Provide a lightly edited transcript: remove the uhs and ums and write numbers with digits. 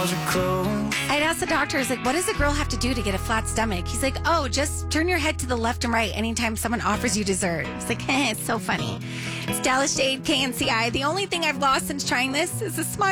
doors are closed. I'd asked the doctor, I was like, what does a girl have to do to get a flat stomach? He's like, oh, just turn your head to the left and right anytime someone offers you dessert. It's like, it's so funny. It's Dallas Jade, KNCI. The only thing I've lost since trying this is a smile.